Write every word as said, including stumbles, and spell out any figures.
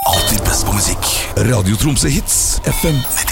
Alltid best på musikk. Radio Tromsø Hits F M